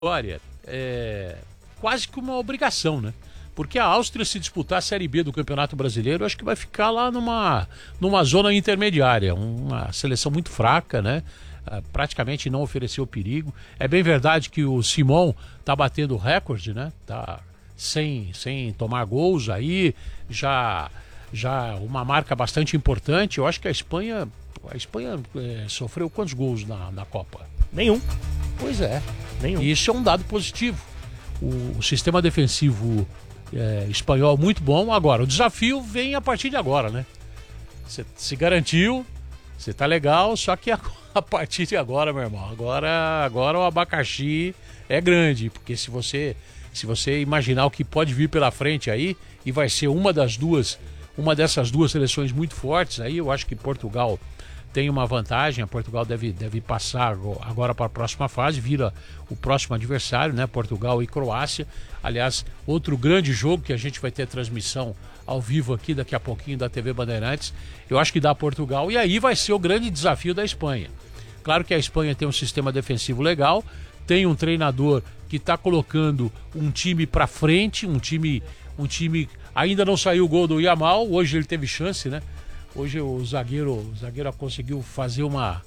Olha, é quase que uma obrigação, né? Porque a Áustria, se disputar a Série B do Campeonato Brasileiro, acho que vai ficar lá numa zona intermediária, uma seleção muito fraca, né? Praticamente não ofereceu perigo. É bem verdade que o Simon tá batendo recorde, né? Tá sem tomar gols aí, já uma marca bastante importante. Eu acho que a Espanha sofreu quantos gols na Copa? Nenhum. Pois é. Nenhum. E isso é um dado positivo. O sistema defensivo espanhol muito bom. Agora, o desafio vem a partir de agora, né? Você se garantiu, você tá legal, só que a partir de agora, meu irmão, agora o abacaxi é grande, porque se você imaginar o que pode vir pela frente aí, e vai ser uma dessas duas seleções muito fortes, aí eu acho que Portugal tem uma vantagem. A Portugal deve passar agora para a próxima fase, vira o próximo adversário, né? Portugal e Croácia. Aliás, outro grande jogo que a gente vai ter transmissão ao vivo aqui daqui a pouquinho da TV Bandeirantes. Eu acho que dá Portugal, e aí vai ser o grande desafio da Espanha. Claro que a Espanha tem um sistema defensivo legal, tem um treinador que está colocando um time para frente, um time ainda não saiu o gol do Yamal, hoje ele teve chance, né? Hoje o zagueiro conseguiu fazer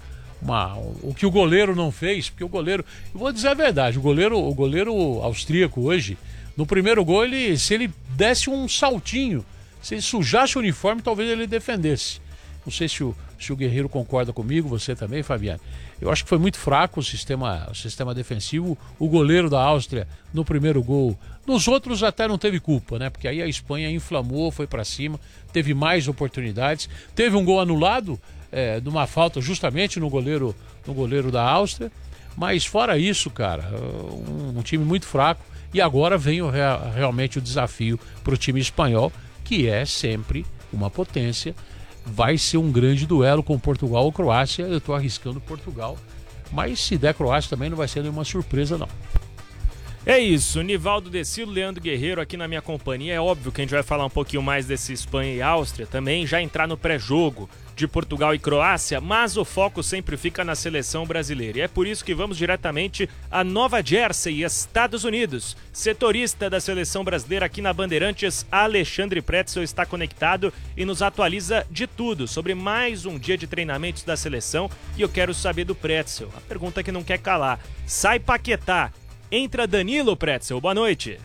o que o goleiro não fez, porque o goleiro, eu vou dizer a verdade, o goleiro austríaco hoje, no primeiro gol, se ele desse um saltinho, se ele sujasse o uniforme, talvez ele defendesse. Não sei se o Guerreiro concorda comigo, você também, Fabiano. Eu acho que foi muito fraco o sistema defensivo. O goleiro da Áustria no primeiro gol, nos outros até não teve culpa, né? Porque aí a Espanha inflamou, foi para cima, teve mais oportunidades. Teve um gol anulado de uma falta justamente no goleiro da Áustria. Mas fora isso, cara, um time muito fraco. E agora vem realmente o desafio para o time espanhol, que é sempre uma potência. Vai ser um grande duelo com Portugal ou Croácia. Eu estou arriscando Portugal, mas se der Croácia também não vai ser nenhuma surpresa, não. É isso, Nivaldo Decilo, Leandro Guerreiro aqui na minha companhia. É óbvio que a gente vai falar um pouquinho mais desse Espanha e Áustria também, já entrar no pré-jogo de Portugal e Croácia, mas o foco sempre fica na seleção brasileira. E é por isso que vamos diretamente a Nova Jersey, Estados Unidos. Setorista da seleção brasileira aqui na Bandeirantes, Alexandre Pretzel, está conectado e nos atualiza de tudo sobre mais um dia de treinamentos da seleção. E eu quero saber do Pretzel, a pergunta que não quer calar: sai Paquetá, entra Danilo? Pretzel, boa noite.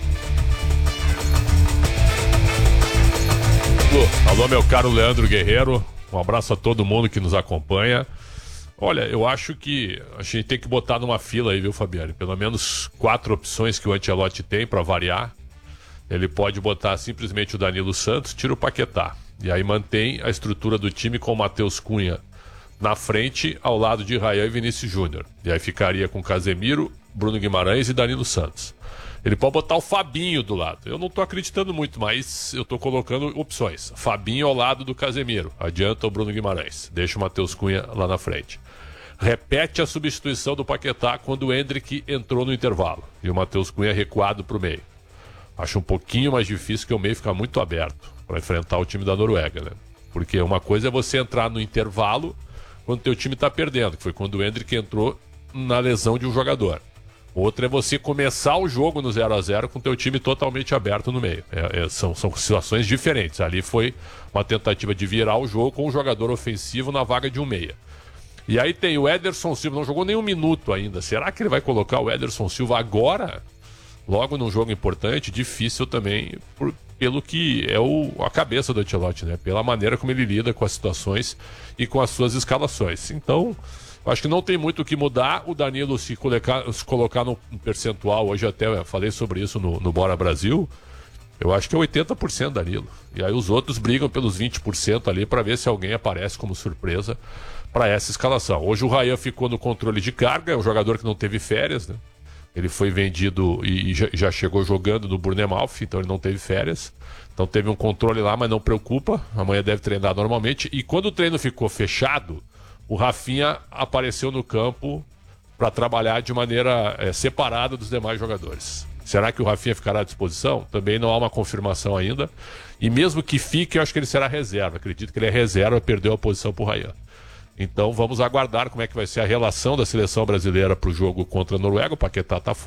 Alô, meu caro Leandro Guerreiro, um abraço a todo mundo que nos acompanha. Olha, eu acho que a gente tem que botar numa fila aí, viu, Fabiano? Pelo menos 4 opções que o Ancelotti tem para variar. Ele pode botar simplesmente o Danilo Santos, tira o Paquetá. E aí mantém a estrutura do time com o Matheus Cunha na frente, ao lado de Rayan e Vinícius Júnior. E aí ficaria com Casemiro, Bruno Guimarães e Danilo Santos. Ele pode botar o Fabinho do lado. Eu não tô acreditando muito, mas eu tô colocando opções. Fabinho ao lado do Casemiro. Adianta o Bruno Guimarães. Deixa o Matheus Cunha lá na frente. Repete a substituição do Paquetá quando o Endrick entrou no intervalo. E o Matheus Cunha recuado pro meio. Acho um pouquinho mais difícil, que o meio fica muito aberto para enfrentar o time da Noruega, né? Porque uma coisa é você entrar no intervalo quando o teu time tá perdendo, que foi quando o Endrick entrou na lesão de um jogador. Outra é você começar o jogo no 0-0 com o teu time totalmente aberto no meio. São situações diferentes. Ali foi uma tentativa de virar o jogo com um jogador ofensivo na vaga de um meia. E aí tem o Ederson Silva, não jogou nem um minuto ainda. Será que ele vai colocar o Ederson Silva agora? Logo num jogo importante, difícil também, pelo que é a cabeça do Ancelotti, né? Pela maneira como ele lida com as situações e com as suas escalações. Então, acho que não tem muito o que mudar. O Danilo se colocar no percentual, hoje até falei sobre isso no Bora Brasil, eu acho que é 80% Danilo. E aí os outros brigam pelos 20% ali para ver se alguém aparece como surpresa para essa escalação. Hoje o Rayan ficou no controle de carga, é um jogador que não teve férias, né? Ele foi vendido e já chegou jogando no Bournemouth, então ele não teve férias. Então teve um controle lá, mas não preocupa. Amanhã deve treinar normalmente. E quando o treino ficou fechado, o Rafinha apareceu no campo para trabalhar de maneira separada dos demais jogadores. Será que o Rafinha ficará à disposição? Também não há uma confirmação ainda. E mesmo que fique, eu acho que ele será reserva. Acredito que ele é reserva, perdeu a posição para o Rayan. Então vamos aguardar como é que vai ser a relação da seleção brasileira para o jogo contra a Noruega. O Paquetá está